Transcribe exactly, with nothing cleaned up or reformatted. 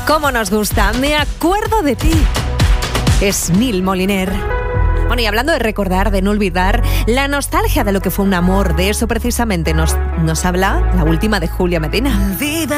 cómo nos gusta. Me acuerdo de ti. Es Neil Moliner. Bueno, y hablando de recordar, de no olvidar, la nostalgia de lo que fue un amor, de eso precisamente nos, nos habla la última de Julia Medina.